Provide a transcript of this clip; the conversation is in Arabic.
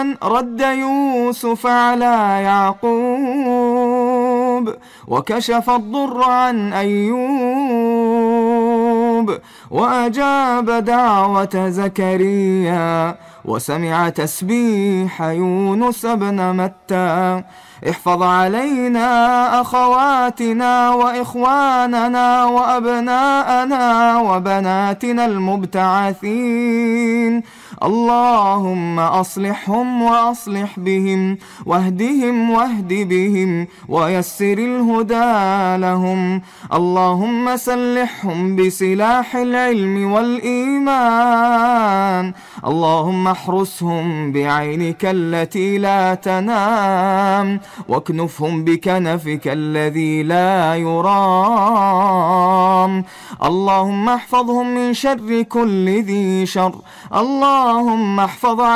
رد يوسف على يعقوب وكشف الضر عن أيوب وأجاب دعوة زكريا وسمع تسبيح يونس بن متى. احفظ علينا أخواتنا وإخواننا وأبناءنا وبناتنا المبتعثين، اللهم أصلحهم وأصلح بهم واهدهم واهد بهم ويسر الهدى لهم، اللهم سلحهم بسلاح العلم والإيمان، اللهم احرسهم بعينك التي لا تنام واكنفهم بكنفك الذي لا يرام، اللهم احفظهم من شر كل ذي شر، اللهم احفظ